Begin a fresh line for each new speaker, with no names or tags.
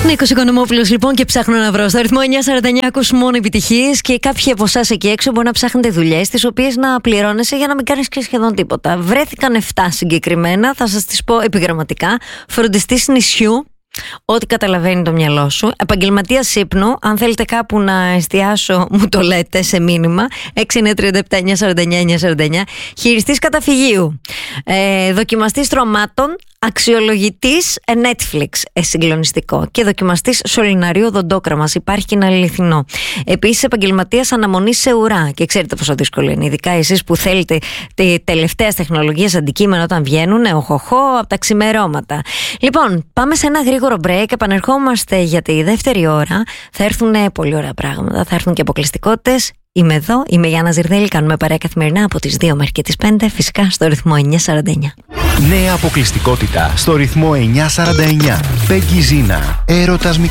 Νίκος Οικονομόπουλος λοιπόν και ψάχνω να βρω. Στο ρυθμό 949 ακούς μόνο επιτυχίες και κάποιοι από εσάς εκεί έξω μπορεί να ψάχνετε δουλειές τις οποίες να πληρώνεσαι για να μην κάνεις και σχεδόν τίποτα. Βρέθηκαν 7 συγκεκριμένα, θα σας τις πω επιγραμματικά. Φροντιστής νησιού, ό,τι καταλαβαίνει το μυαλό σου. Επαγγελματίας ύπνου, αν θέλετε κάπου να εστιάσω, μου το λέτε σε μήνυμα. 6937-949-949. Χειριστής καταφυγίου. Δοκιμαστής τρομάτων. Αξιολογητής Netflix, συγκλονιστικό. Και δοκιμαστής σωληναρίου οδοντόκραμας. Υπάρχει και ένα αληθινό. Επίσης, επαγγελματίας αναμονής σε ουρά. Και ξέρετε πόσο δύσκολο είναι. Ειδικά εσείς που θέλετε τη τελευταία τεχνολογία αντικείμενα όταν βγαίνουν. Από τα ξημερώματα. Λοιπόν, πάμε σε ένα γρήγορο break. Επανερχόμαστε για τη δεύτερη ώρα. Θα έρθουν πολύ ωραία πράγματα. Θα έρθουν και αποκλειστικότητες. Είμαι εδώ, είμαι η Γιάννα Ζυρδέλη. Κάνουμε παρέα καθημερινά από τις 2 μέχρι και τις 5. Φυσικά στο ρυθμό 949.
Νέα αποκλειστικότητα στο ρυθμό 949. Πέγγι Ζίνα. Έρωτας